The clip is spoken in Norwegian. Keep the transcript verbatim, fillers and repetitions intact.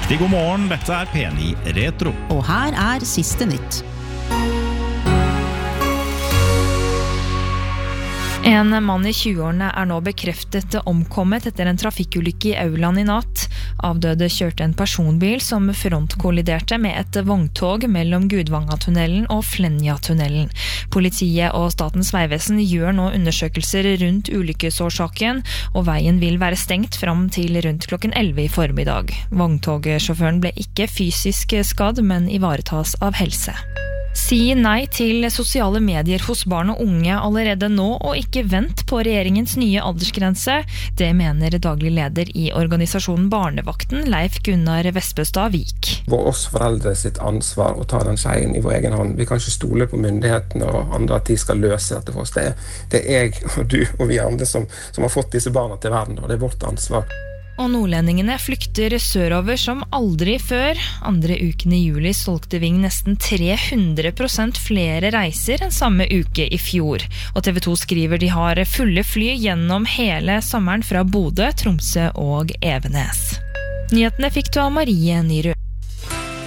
Riktig god morgen, dette er P ni Retro. Og her er siste nytt. En mann i tjueårene er nå bekreftet omkommet etter en trafikkulykke i Aurland i natt. Avdøde kjørte en personbil som frontkolliderte med et vogntog mellom Gudvangatunnelen og Flenjatunnelen. Politiet og Statens vegvesen gjør nå undersøkelser rundt ulykkesårsaken, og veien vil være stengt fram til rundt klokken elleve i formiddag. Vogntogsjåføren ble ikke fysisk skadd, men ivaretas av helse. Si nei til sosiale medier hos barn og unge allerede nå, og ikke vent på regjeringens nye aldersgrense. Det mener daglig leder i organisasjonen Barnevakten, Leif Gunnar Vespestad Vik. Det er oss foreldre sitt ansvar å ta den skeien i vår egen hånd. Vi kan ikke stole på myndighetene og andre at de skal løse dette for oss. Det er, det er jeg og du og vi andre som, som har fått disse barna til verden, og det er vårt ansvar. Og nordlendingene flykter sørover som aldri før. Andre uken i juli solgte Ving nesten tre hundre prosent flere reiser enn samme uke i fjor. Og T V to skriver de har fulle fly gjennom hele sommeren fra Bodø, Tromsø og Evenes. Nyhetene fikk du av Marie Nyrud.